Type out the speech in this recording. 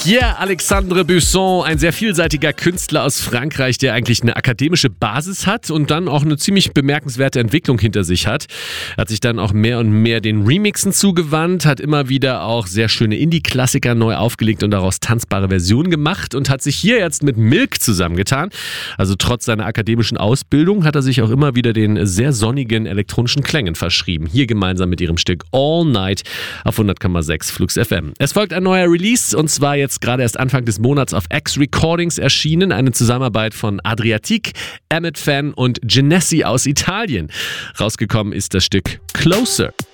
Pierre Alexandre Busson, ein sehr vielseitiger Künstler aus Frankreich, der eigentlich eine akademische Basis hat und dann auch eine ziemlich bemerkenswerte Entwicklung hinter sich hat. Hat sich dann auch mehr und mehr den Remixen zugewandt, hat immer wieder auch sehr schöne Indie-Klassiker neu aufgelegt und daraus tanzbare Versionen gemacht und hat sich hier jetzt mit Milk zusammengetan. Also trotz seiner akademischen Ausbildung hat er sich auch immer wieder den sehr sonnigen elektronischen Klängen verschrieben. Hier gemeinsam mit ihrem Stück All Night auf 100,6 Flux FM. Es folgt ein neuer Release und zwar jetzt gerade erst Anfang des Monats auf X Recordings erschienen. Eine Zusammenarbeit von Adriatique, Emmet Fan und Genesi aus Italien. Rausgekommen ist das Stück Closer.